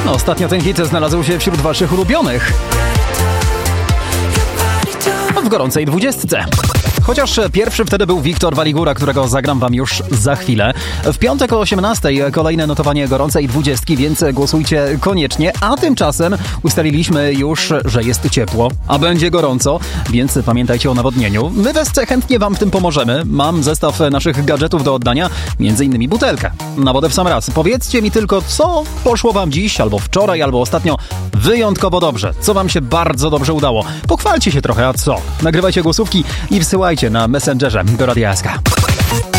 No, ostatnio ten hit znalazł się wśród waszych ulubionych w gorącej 20. Chociaż pierwszy wtedy był Wiktor Waligura, którego zagram wam już za chwilę. W piątek o 18:00 kolejne notowanie gorącej 20, więc głosujcie koniecznie. A tymczasem ustaliliśmy już, że jest ciepło, a będzie gorąco, więc pamiętajcie o nawodnieniu. My chętnie wam w tym pomożemy. Mam zestaw naszych gadżetów do oddania, m.in. butelkę na wodę w sam raz. Powiedzcie mi tylko, co poszło wam dziś, albo wczoraj, albo ostatnio wyjątkowo dobrze. Co wam się bardzo dobrze udało. Pochwalcie się trochę, a co? Nagrywajcie głosówki i wsyłajcie na Messengerze do Radia SK.